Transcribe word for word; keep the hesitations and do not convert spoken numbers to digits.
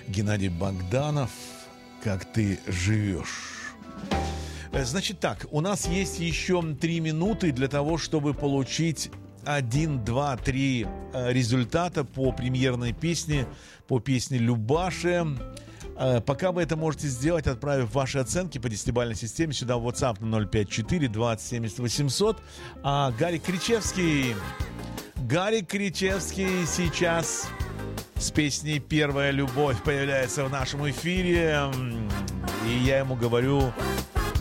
Геннадий Богданов, как ты живешь. Значит так, у нас есть еще три минуты для того, чтобы получить один, два, три результата по премьерной песне, по песне Любаши. Пока вы это можете сделать, отправив ваши оценки по десятибалльной системе сюда в WhatsApp на ноль пять четыре двадцать семьдесят восемьсот. А Гарик Кричевский, Гарик Кричевский сейчас с песней «Первая любовь» появляется в нашем эфире. И я ему говорю: